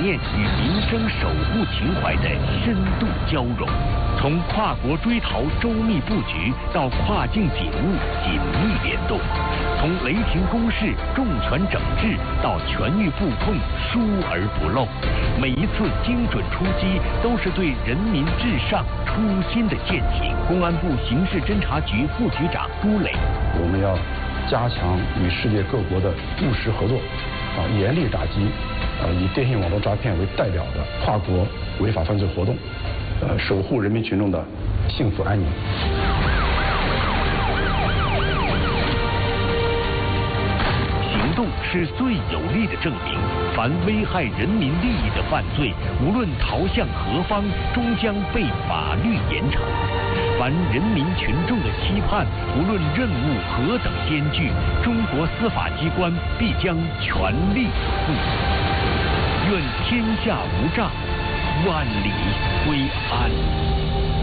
念与民生守护情怀的深度交融，从跨国追逃周密布局到跨境警务紧密联动，从雷霆攻势重拳整治到全域布控疏而不漏，每一次精准出击都是对人民至上初心的践行。公安部刑事侦查局副局长朱磊， 我们要加强与世界各国的务实合作，严厉打击以电信网络诈骗为代表的跨国违法犯罪活动，守护人民群众的幸福安宁。 行动是最有力的证明，凡危害人民利益的犯罪，无论逃向何方，终将被法律严惩。凡人民群众的期盼，无论任务何等艰巨，中国司法机关必将全力以赴。愿天下无诈，万里归安。